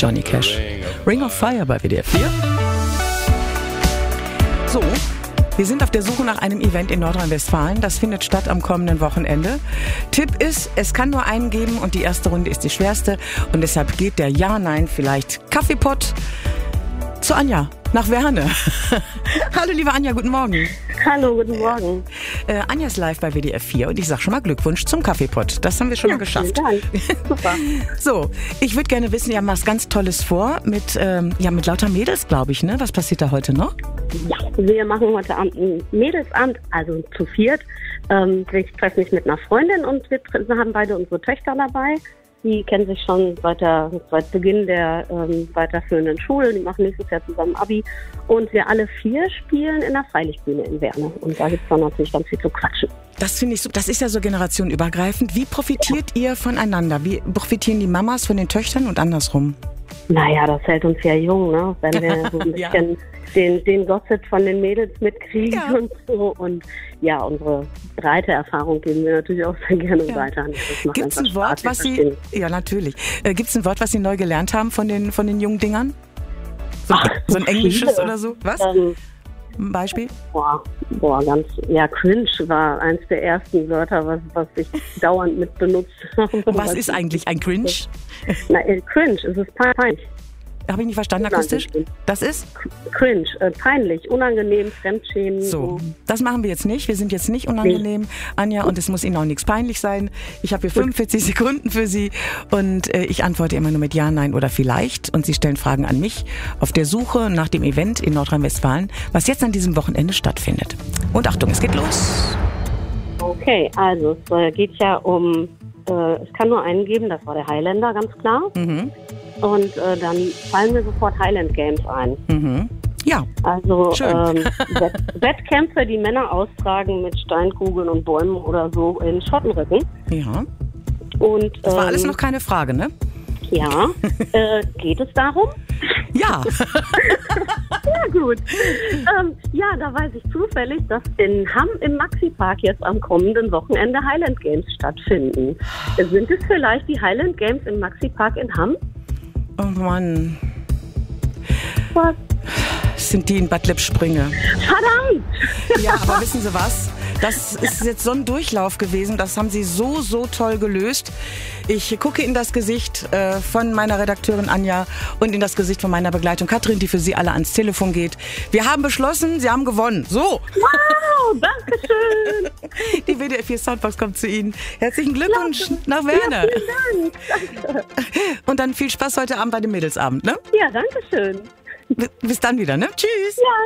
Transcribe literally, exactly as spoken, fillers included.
Johnny Cash. Ring of Fire bei W D R vier. So, wir sind auf der Suche nach einem Event in Nordrhein-Westfalen. Das findet statt am kommenden Wochenende. Tipp ist, es kann nur einen geben und die erste Runde ist die schwerste. Und deshalb geht der Ja-Nein vielleicht Kaffeepott zu Anja nach Werne. Hallo liebe Anja, guten Morgen. Hallo, guten Morgen. Äh, Anja ist live bei W D R vier und ich sage schon mal Glückwunsch zum Kaffeepott. Das haben wir schon Ja, mal geschafft. vielen Dank. Super. So, ich würde gerne wissen, ihr habt was ganz Tolles vor mit, ähm, ja, mit lauter Mädels, glaube ich, ne? Was passiert da heute noch? Ja, wir machen heute Abend ein Mädelsamt, also zu viert. Ähm, ich treffe mich mit einer Freundin und wir tre- haben beide unsere Töchter dabei. Die kennen sich schon seit, der, seit Beginn der ähm, weiterführenden Schule. Die machen nächstes Jahr zusammen Abi. Und wir alle vier spielen in der Freilichtbühne in Werne. Und da gibt es dann natürlich ganz viel zu quatschen. Das finde ich so, das ist ja so generationenübergreifend. Wie profitiert ihr voneinander? Wie profitieren die Mamas von den Töchtern und andersrum? Naja, das hält uns ja jung, ne? Wenn wir so ein Ja. bisschen den, den Gossip von den Mädels mitkriegen Ja. und so. Und ja, unsere breite Erfahrung geben wir natürlich auch sehr gerne Ja. weiter. Das macht Gibt es ein einfach Wort, Spaß, was wir Sie, verstehen. ja natürlich, äh, gibt es ein Wort, was Sie neu gelernt haben von den, von den jungen Dingern? So, Ach, so ein so englisches viele. oder so? Was? Ähm, Ein Beispiel? boah, boah, ganz, ja, cringe war eins der ersten Wörter, was, was ich dauernd mit benutzt habe. Was ist eigentlich ein Cringe? Na, äh, cringe, es ist peinlich. Habe ich nicht verstanden akustisch? Unangenehm. Das ist? Cringe, äh, peinlich, unangenehm, Fremdschämen. So, das machen wir jetzt nicht. Wir sind jetzt nicht unangenehm, Anja, und es muss Ihnen auch nichts peinlich sein. Ich habe hier fünfundvierzig Sekunden für Sie und äh, ich antworte immer nur mit Ja, Nein oder Vielleicht und Sie stellen Fragen an mich auf der Suche nach dem Event in Nordrhein-Westfalen, was jetzt an diesem Wochenende stattfindet. Und Achtung, es geht los. Okay, also es äh, geht ja um, äh, es kann nur einen geben, das war der Highlander, ganz klar. Mhm. Und äh, dann fallen mir sofort Highland Games ein. Mhm. Ja, Also Schön. ähm, Wett Wettkämpfe, die Männer austragen mit Steinkugeln und Bäumen oder so in Schottenrücken. ja. Und, Das war ähm, alles noch keine Frage, ne? Ja, äh, geht es darum? Ja. Ja, gut. Ähm, ja, da weiß ich zufällig, dass in Hamm im Maxi-Park jetzt am kommenden Wochenende Highland Games stattfinden. Sind es vielleicht die Highland Games im Maxi-Park in Hamm? Oh Mann, Was? sind die in Bad Lippspringe. Verdammt! Ja, aber wissen Sie was? Das ist jetzt so ein Durchlauf gewesen. Das haben Sie so, so toll gelöst. Ich gucke in das Gesicht äh, von meiner Redakteurin Anja und in das Gesicht von meiner Begleitung Katrin, die für Sie alle ans Telefon geht. Wir haben beschlossen, Sie haben gewonnen. So, Wow, danke schön. die W D R vier Soundbox kommt zu Ihnen. Herzlichen Glückwunsch nach Werne. Ja, vielen Dank. Danke. Und dann viel Spaß heute Abend bei dem Mädelsabend. Ne? Ja, danke schön. Bis dann wieder. Ne? Tschüss. Ja.